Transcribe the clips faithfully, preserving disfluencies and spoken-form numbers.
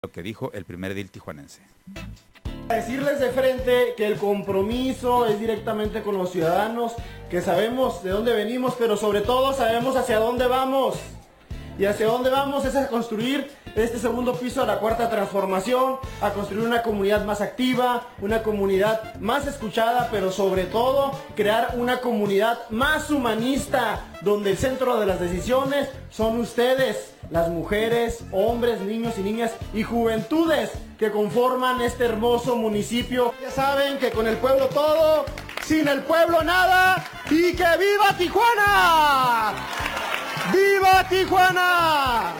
lo que dijo el primer edil tijuanense. Decirles de frente que el compromiso es directamente con los ciudadanos, que sabemos de dónde venimos, pero sobre todo sabemos hacia dónde vamos. Y hacia dónde vamos es a construir este segundo piso a la cuarta transformación, a construir una comunidad más activa, una comunidad más escuchada, pero sobre todo crear una comunidad más humanista, donde el centro de las decisiones son ustedes, las mujeres, hombres, niños y niñas y juventudes que conforman este hermoso municipio. Ya saben que con el pueblo todo, sin el pueblo nada, y que ¡viva Tijuana! ¡Viva Tijuana!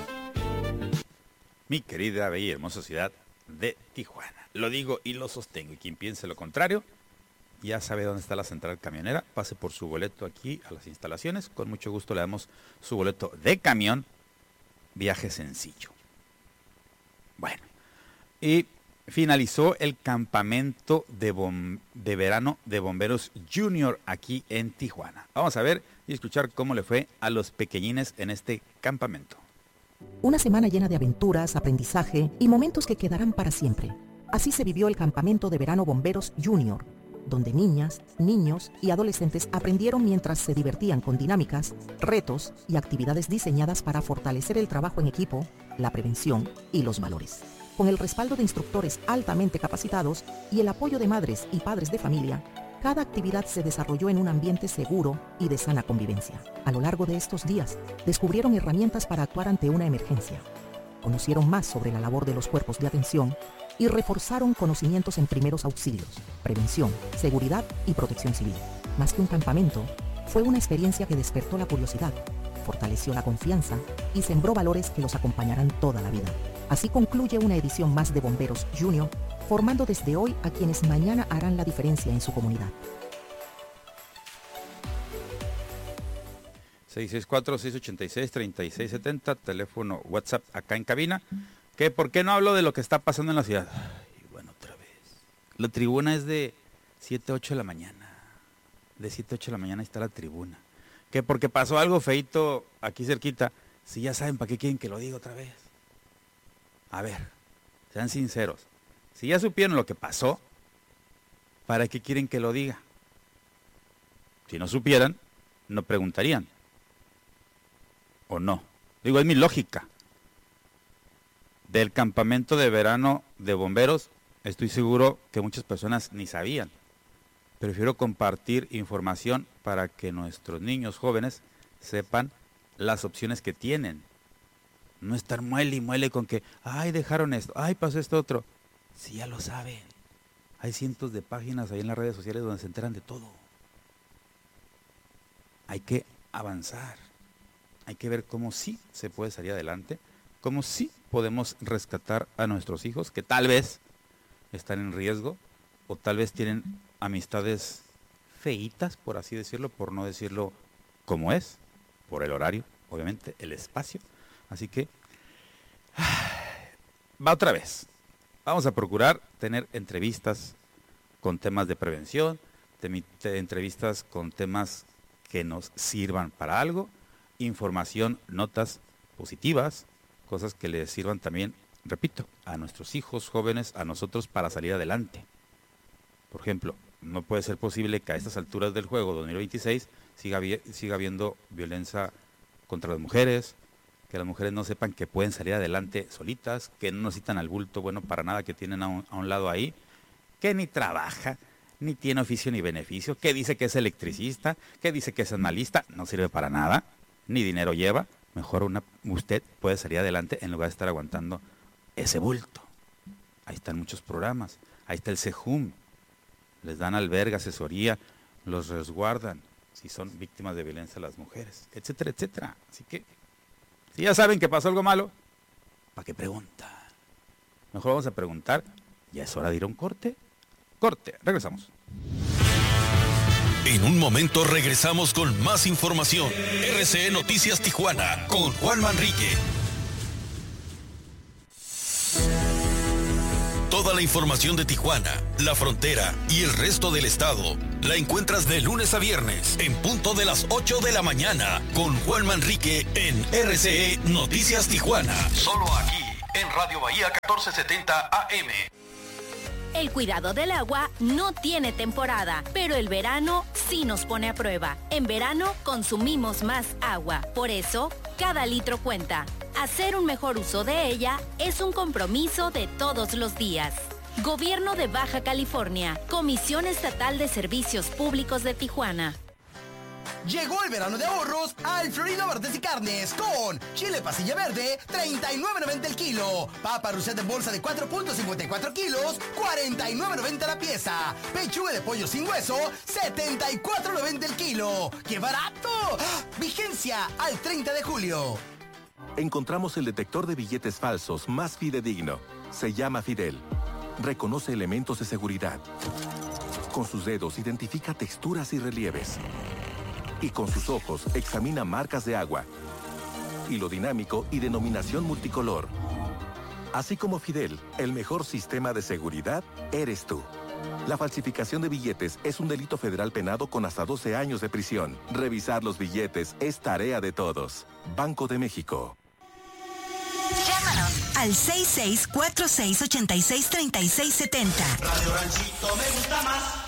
Mi querida, bella y hermosa ciudad de Tijuana. Lo digo y lo sostengo. Y quien piense lo contrario, ya sabe dónde está la central camionera. Pase por su boleto aquí a las instalaciones. Con mucho gusto le damos su boleto de camión. Viaje sencillo. Bueno. Y finalizó el campamento de, bom- de verano de Bomberos Junior aquí en Tijuana. Vamos a ver y escuchar cómo le fue a los pequeñines en este campamento. Una semana llena de aventuras, aprendizaje y momentos que quedarán para siempre. Así se vivió el campamento de verano Bomberos Junior, donde niñas, niños y adolescentes aprendieron mientras se divertían con dinámicas, retos y actividades diseñadas para fortalecer el trabajo en equipo, la prevención y los valores. Con el respaldo de instructores altamente capacitados y el apoyo de madres y padres de familia, cada actividad se desarrolló en un ambiente seguro y de sana convivencia. A lo largo de estos días, descubrieron herramientas para actuar ante una emergencia, conocieron más sobre la labor de los cuerpos de atención y reforzaron conocimientos en primeros auxilios, prevención, seguridad y protección civil. Más que un campamento, fue una experiencia que despertó la curiosidad, fortaleció la confianza y sembró valores que los acompañarán toda la vida. Así concluye una edición más de Bomberos Junior, formando desde hoy a quienes mañana harán la diferencia en su comunidad. seis seis cuatro, seis ocho seis, tres seis siete cero, teléfono WhatsApp acá en cabina. ¿Qué? ¿Por qué no hablo de lo que está pasando en la ciudad? Ay, bueno, otra vez. La tribuna es de siete, ocho de la mañana. De siete, ocho de la mañana está la tribuna. ¿Qué? Porque pasó algo feito aquí cerquita. Si ya saben, ¿para qué quieren que lo diga otra vez? A ver, sean sinceros. Si ya supieron lo que pasó, ¿para qué quieren que lo diga? Si no supieran, no preguntarían. ¿O no? Digo, es mi lógica. Del campamento de verano de bomberos, estoy seguro que muchas personas ni sabían. Prefiero compartir información para que nuestros niños jóvenes sepan las opciones que tienen. No estar muele y muele con que, ay, dejaron esto, ay, pasó esto otro. Si ya lo saben. Hay cientos de páginas ahí en las redes sociales donde se enteran de todo. Hay que avanzar. Hay que ver cómo sí se puede salir adelante, cómo sí podemos rescatar a nuestros hijos que tal vez están en riesgo o tal vez tienen amistades feitas, por así decirlo, por no decirlo como es, por el horario, obviamente, el espacio. Así que, va otra vez. Vamos a procurar tener entrevistas con temas de prevención, de, de entrevistas con temas que nos sirvan para algo, información, notas positivas, cosas que les sirvan también, repito, a nuestros hijos jóvenes, a nosotros para salir adelante. Por ejemplo, no puede ser posible que a estas alturas del juego dos mil veintiséis siga, siga habiendo violencia contra las mujeres, que las mujeres no sepan que pueden salir adelante solitas, que no necesitan al bulto bueno para nada que tienen a un, a un lado ahí, que ni trabaja, ni tiene oficio ni beneficio, que dice que es electricista, que dice que es analista, no sirve para nada, ni dinero lleva. Mejor una, usted puede salir adelante en lugar de estar aguantando ese bulto. Ahí están muchos programas, ahí está el SEJUM, les dan albergue, asesoría, los resguardan si son víctimas de violencia las mujeres, etcétera, etcétera. Así que, si ya saben que pasó algo malo, ¿para qué preguntan? Mejor vamos a preguntar, ¿ya es hora de ir a un corte? Corte, regresamos. En un momento regresamos con más información. R C E Noticias Tijuana con Juan Manrique. Toda la información de Tijuana, la frontera y el resto del estado la encuentras de lunes a viernes en punto de las ocho de la mañana con Juan Manrique en R C E Noticias Tijuana. Solo aquí en Radio Bahía catorce setenta A M. El cuidado del agua no tiene temporada, pero el verano sí nos pone a prueba. En verano consumimos más agua, por eso cada litro cuenta. Hacer un mejor uso de ella es un compromiso de todos los días. Gobierno de Baja California, Comisión Estatal de Servicios Públicos de Tijuana. Llegó el verano de ahorros al Florida Martes y Carnes con chile pasilla verde, treinta y nueve noventa el kilo. Papa Russet en bolsa de cuatro punto cincuenta y cuatro kilos, cuarenta y nueve noventa la pieza. Pechuga de pollo sin hueso, setenta y cuatro noventa el kilo. ¡Qué barato! ¡Ah! Vigencia al treinta de julio. Encontramos el detector de billetes falsos más fidedigno. Se llama Fidel. Reconoce elementos de seguridad. Con sus dedos identifica texturas y relieves. Y con sus ojos examina marcas de agua, hilo dinámico y denominación multicolor. Así como Fidel, el mejor sistema de seguridad eres tú. La falsificación de billetes es un delito federal penado con hasta doce años de prisión. Revisar los billetes es tarea de todos. Banco de México. Llámanos al seis seis cuatro seis ocho seis tres seis siete cero. Radio Ranchito me gusta más.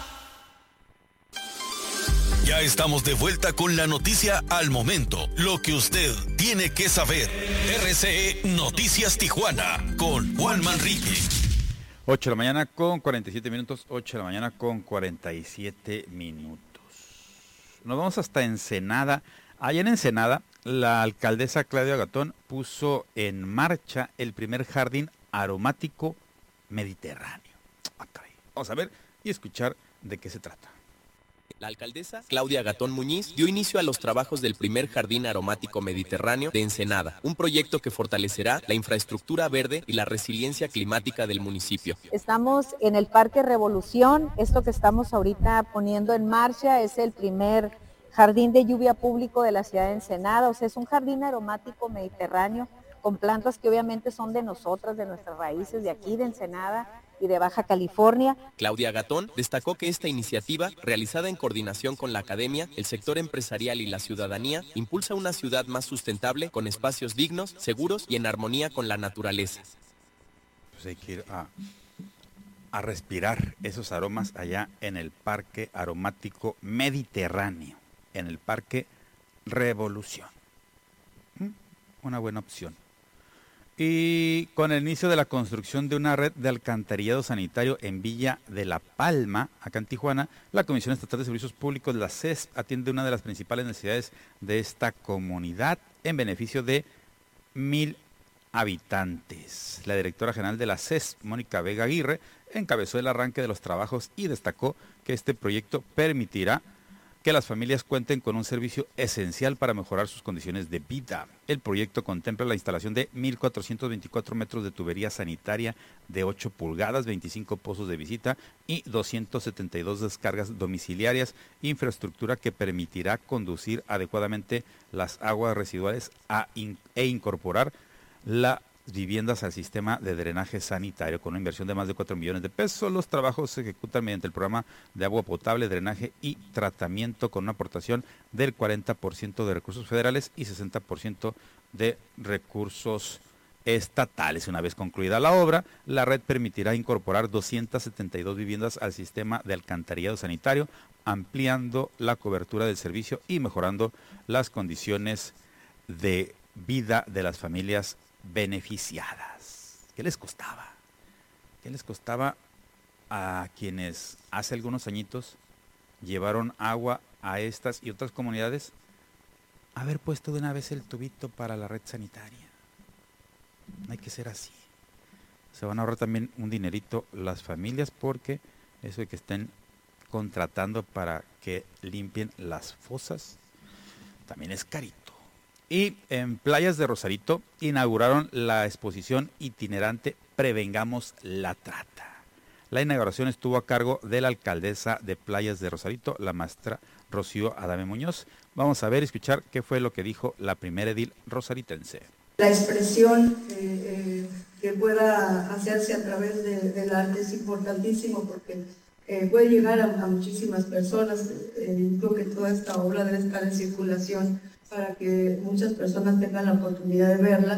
Ya estamos de vuelta con la noticia al momento, lo que usted tiene que saber. R C E Noticias Tijuana con Juan Manrique. ocho de la mañana con cuarenta y siete minutos, ocho de la mañana con cuarenta y siete minutos. Nos vamos hasta Ensenada. Allá en Ensenada, la alcaldesa Claudia Gatón puso en marcha el primer jardín aromático mediterráneo. Ah, caray. Vamos a ver y escuchar de qué se trata. La alcaldesa Claudia Gatón Muñiz dio inicio a los trabajos del primer jardín aromático mediterráneo de Ensenada, un proyecto que fortalecerá la infraestructura verde y la resiliencia climática del municipio. Estamos en el Parque Revolución. Esto que estamos ahorita poniendo en marcha es el primer jardín de lluvia público de la ciudad de Ensenada. O sea, es un jardín aromático mediterráneo con plantas que obviamente son de nosotras, de nuestras raíces, de aquí, de Ensenada y de Baja California. Claudia Gatón destacó que esta iniciativa, realizada en coordinación con la academia, el sector empresarial y la ciudadanía, impulsa una ciudad más sustentable, con espacios dignos, seguros y en armonía con la naturaleza. Pues hay que ir a, a respirar esos aromas allá en el Parque Aromático Mediterráneo, en el Parque Revolución. ¿Mm? Una buena opción. Y con el inicio de la construcción de una red de alcantarillado sanitario en Villa de la Palma, acá en Tijuana, la Comisión Estatal de Servicios Públicos, la C E S P, atiende una de las principales necesidades de esta comunidad en beneficio de mil habitantes. La directora general de la C E S P, Mónica Vega Aguirre, encabezó el arranque de los trabajos y destacó que este proyecto permitirá que las familias cuenten con un servicio esencial para mejorar sus condiciones de vida. El proyecto contempla la instalación de mil cuatrocientos veinticuatro metros de tubería sanitaria de ocho pulgadas, veinticinco pozos de visita y doscientas setenta y dos descargas domiciliarias, infraestructura que permitirá conducir adecuadamente las aguas residuales a in- e incorporar la viviendas al sistema de drenaje sanitario. Con una inversión de más de cuatro millones de pesos, los trabajos se ejecutan mediante el programa de agua potable, drenaje y tratamiento, con una aportación del cuarenta por ciento de recursos federales y sesenta por ciento de recursos estatales. Una vez concluida la obra, la red permitirá incorporar doscientas setenta y dos viviendas al sistema de alcantarillado sanitario, ampliando la cobertura del servicio y mejorando las condiciones de vida de las familias beneficiadas. ¿Qué les costaba? ¿Qué les costaba a quienes hace algunos añitos llevaron agua a estas y otras comunidades? Haber puesto de una vez el tubito para la red sanitaria. No hay que ser así. Se van a ahorrar también un dinerito las familias, porque eso de que estén contratando para que limpien las fosas también es carito. Y en Playas de Rosarito inauguraron la exposición itinerante Prevengamos la Trata. La inauguración estuvo a cargo de la alcaldesa de Playas de Rosarito, la maestra Rocío Adame Muñoz. Vamos a ver y escuchar qué fue lo que dijo la primera edil rosaritense. La expresión eh, eh, que pueda hacerse a través de, del arte es importantísimo, porque eh, puede llegar a, a muchísimas personas. Eh, creo que toda esta obra debe estar en circulación para que muchas personas tengan la oportunidad de verla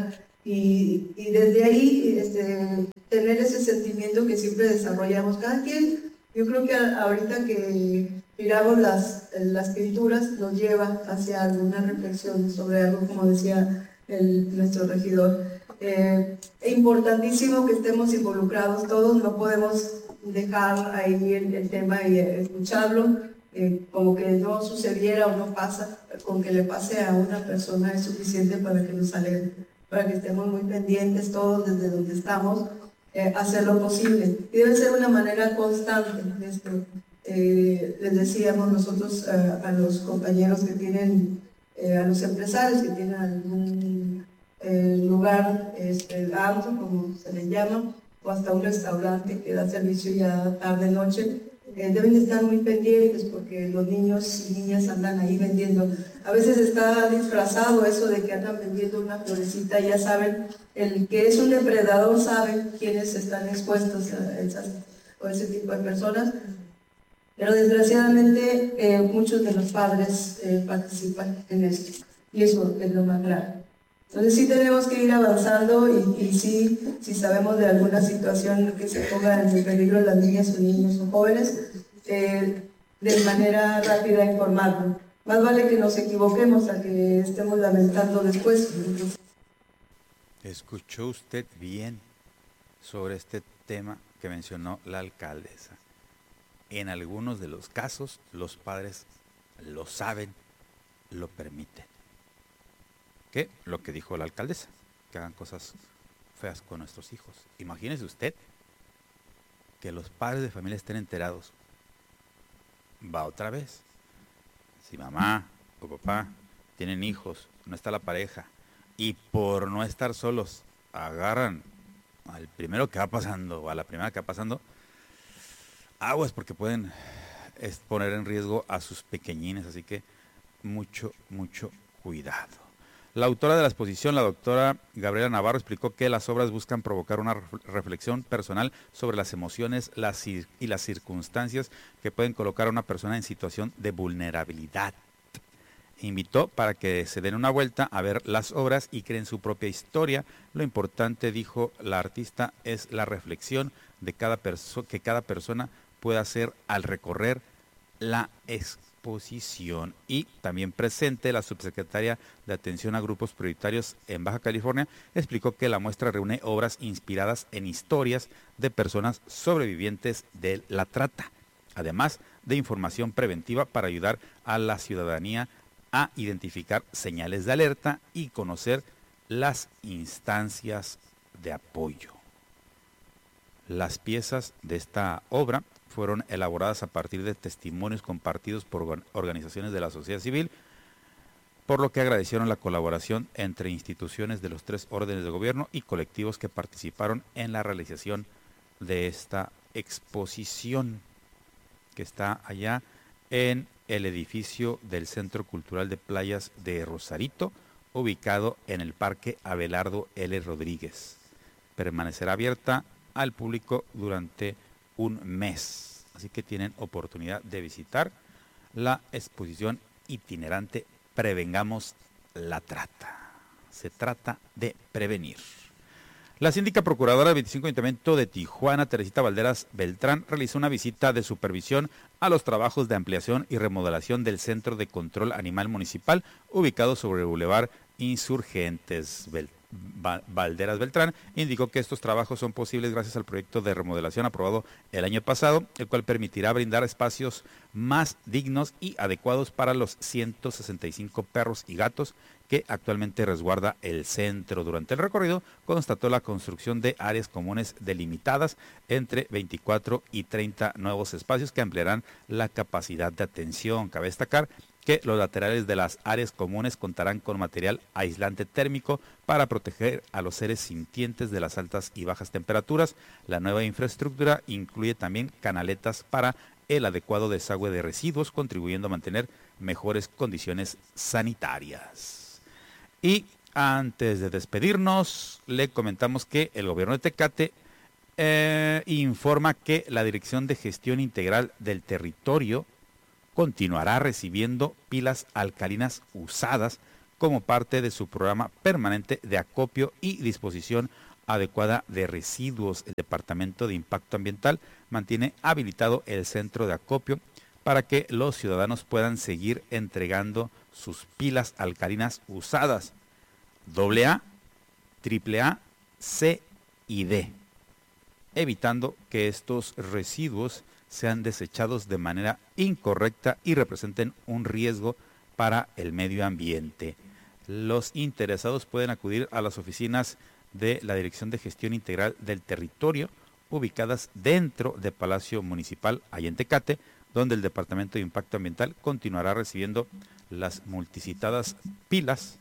y, y desde ahí este, tener ese sentimiento que siempre desarrollamos cada quien. Yo creo que a, ahorita que miramos las, las pinturas nos lleva hacia alguna reflexión sobre algo, como decía el, nuestro regidor. Eh, es importantísimo que estemos involucrados todos, no podemos dejar ahí el, el tema y escucharlo, eh, como que no sucediera o no pasa. Con que le pase a una persona es suficiente para que nos alegre, para que estemos muy pendientes todos desde donde estamos, eh, hacer lo posible. Y debe ser una manera constante. Esto. Eh, les decíamos nosotros eh, a los compañeros que tienen, eh, a los empresarios que tienen algún eh, lugar, este, antro, como se les llama, o hasta un restaurante que da servicio ya tarde-noche, eh, deben estar muy pendientes porque los niños y niñas andan ahí vendiendo. A veces está disfrazado eso de que andan vendiendo una florecita, y ya saben, el que es un depredador sabe quiénes están expuestos a esas, o ese tipo de personas. Pero desgraciadamente eh, muchos de los padres eh, participan en esto, y eso es lo más grave. Entonces sí tenemos que ir avanzando y, y sí, si sabemos de alguna situación que se ponga en peligro las niñas o niños o jóvenes, eh, de manera rápida informarnos. Más vale que nos equivoquemos a que estemos lamentando después. Escuchó usted bien sobre este tema que mencionó la alcaldesa. En algunos de los casos, los padres lo saben, lo permiten. ¿Qué? Lo que dijo la alcaldesa, que hagan cosas feas con nuestros hijos. Imagínese usted que los padres de familia estén enterados. Va otra vez. Si mamá o papá tienen hijos, no está la pareja, y por no estar solos, agarran al primero que va pasando, o a la primera que va pasando, aguas, porque pueden poner en riesgo a sus pequeñines, así que mucho, mucho cuidado. La autora de la exposición, la doctora Gabriela Navarro, explicó que las obras buscan provocar una reflexión personal sobre las emociones las y las circunstancias que pueden colocar a una persona en situación de vulnerabilidad. Invitó para que se den una vuelta a ver las obras y creen su propia historia. Lo importante, dijo la artista, es la reflexión de cada perso- que cada persona pueda hacer al recorrer la exposición. Y también presente, la subsecretaria de Atención a Grupos Prioritarios en Baja California explicó que la muestra reúne obras inspiradas en historias de personas sobrevivientes de la trata, además de información preventiva para ayudar a la ciudadanía a identificar señales de alerta y conocer las instancias de apoyo. Las piezas de esta obra fueron elaboradas a partir de testimonios compartidos por organizaciones de la sociedad civil, por lo que agradecieron la colaboración entre instituciones de los tres órdenes de gobierno y colectivos que participaron en la realización de esta exposición, que está allá en el edificio del Centro Cultural de Playas de Rosarito, ubicado en el Parque Abelardo L. Rodríguez. Permanecerá abierta al público durante un mes, así que tienen oportunidad de visitar la exposición itinerante Prevengamos la Trata. Se trata de prevenir. La síndica procuradora del veinticinco Ayuntamiento de Tijuana, Teresita Valderas Beltrán, realizó una visita de supervisión a los trabajos de ampliación y remodelación del Centro de Control Animal Municipal, ubicado sobre el Boulevard Insurgentes. Valderas Beltrán indicó que estos trabajos son posibles gracias al proyecto de remodelación aprobado el año pasado, el cual permitirá brindar espacios más dignos y adecuados para los ciento sesenta y cinco perros y gatos que actualmente resguarda el centro. Durante el recorrido constató la construcción de áreas comunes delimitadas entre veinticuatro y treinta nuevos espacios que ampliarán la capacidad de atención. Cabe destacar que los laterales de las áreas comunes contarán con material aislante térmico para proteger a los seres sintientes de las altas y bajas temperaturas. La nueva infraestructura incluye también canaletas para el adecuado desagüe de residuos, contribuyendo a mantener mejores condiciones sanitarias. Y antes de despedirnos, le comentamos que el gobierno de Tecate eh, informa que la Dirección de Gestión Integral del Territorio continuará recibiendo pilas alcalinas usadas como parte de su programa permanente de acopio y disposición adecuada de residuos. El Departamento de Impacto Ambiental mantiene habilitado el centro de acopio para que los ciudadanos puedan seguir entregando sus pilas alcalinas usadas doble A, triple A, C y D, evitando que estos residuos sean desechados de manera incorrecta y representen un riesgo para el medio ambiente. Los interesados pueden acudir a las oficinas de la Dirección de Gestión Integral del Territorio, ubicadas dentro de Palacio Municipal, allá en Tecate, donde el Departamento de Impacto Ambiental continuará recibiendo las multicitadas pilas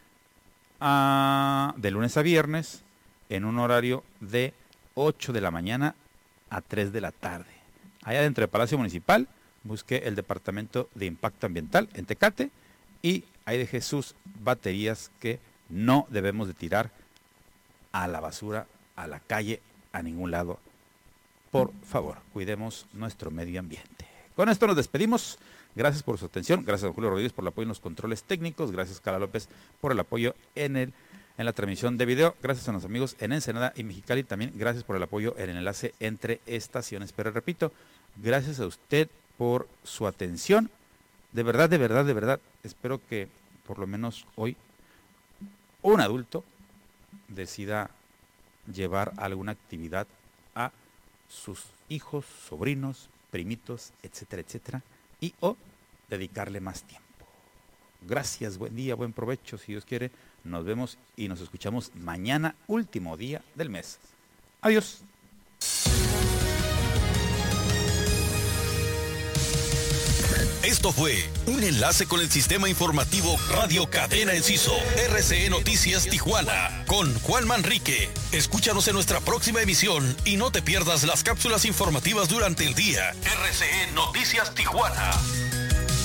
a, de lunes a viernes en un horario de ocho de la mañana a tres de la tarde. Allá dentro de Palacio Municipal, busque el Departamento de Impacto Ambiental en Tecate y ahí deje sus baterías que no debemos de tirar a la basura, a la calle, a ningún lado. Por favor, cuidemos nuestro medio ambiente. Con esto nos despedimos. Gracias por su atención. Gracias a don Julio Rodríguez por el apoyo en los controles técnicos. Gracias a Carla López por el apoyo en, el, en la transmisión de video. Gracias a los amigos en Ensenada y Mexicali. También gracias por el apoyo en el enlace entre estaciones. Pero repito, gracias a usted por su atención. De verdad, de verdad, de verdad. Espero que por lo menos hoy un adulto decida llevar alguna actividad a sus hijos, sobrinos, primitos, etcétera, etcétera, y o dedicarle más tiempo. Gracias, buen día, buen provecho, si Dios quiere. Nos vemos y nos escuchamos mañana, último día del mes. Adiós. Esto fue un enlace con el sistema informativo Radio Cadena Enciso, R C E Noticias Tijuana, con Juan Manrique. Escúchanos en nuestra próxima emisión y no te pierdas las cápsulas informativas durante el día. R C E Noticias Tijuana.